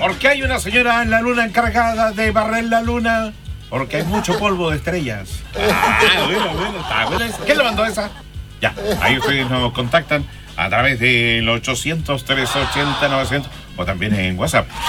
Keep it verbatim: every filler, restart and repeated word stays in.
¿Por qué hay una señora en la luna encargada de barrer la luna? Porque hay mucho polvo de estrellas. Ah, bueno, bueno, está bueno. ¿Quién le mandó esa? Ya, ahí ustedes nos contactan a través del ochocientos, trescientos ochenta, novecientos o también en WhatsApp.